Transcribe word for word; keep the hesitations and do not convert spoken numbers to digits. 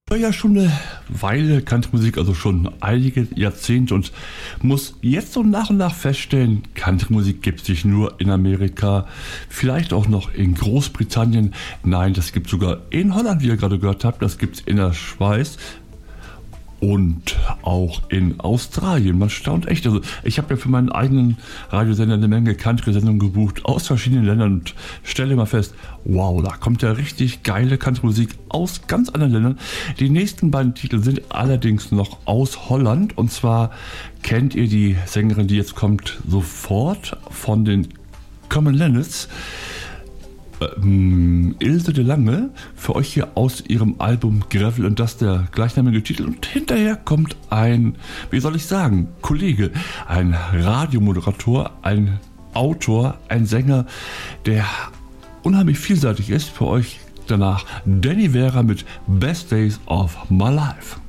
Ich höre ja schon eine Weile Country-Musik, also schon einige Jahrzehnte, und muss jetzt so nach und nach feststellen, Country-Musik gibt es nicht nur in Amerika, vielleicht auch noch in Großbritannien. Nein, das gibt es sogar in Holland, wie ihr gerade gehört habt, das gibt es in der Schweiz und auch in Australien. Man staunt echt. Also ich habe ja für meinen eigenen Radiosender eine Menge Country-Sendungen gebucht aus verschiedenen Ländern und stelle mal fest, wow, da kommt ja richtig geile Country-Musik aus ganz anderen Ländern. Die nächsten beiden Titel sind allerdings noch aus Holland, und zwar kennt ihr die Sängerin, die jetzt kommt, sofort von den Common Linnets. Ähm, Ilse de Lange, für euch hier aus ihrem Album Gravel, und das der gleichnamige Titel. Und hinterher kommt ein, wie soll ich sagen, Kollege, ein Radiomoderator, ein Autor, ein Sänger, der unheimlich vielseitig ist. Für euch danach Danny Vera mit Best Days of My Life.